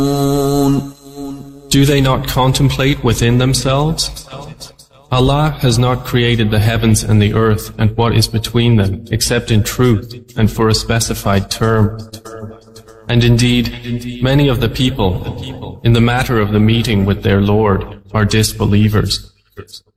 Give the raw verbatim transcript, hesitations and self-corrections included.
Do they not contemplate within themselves? Allah has not created the heavens and the earth and what is between them except in truth and for a specified term. And indeed, many of the people, in the matter of the meeting with their Lord, are disbelievers.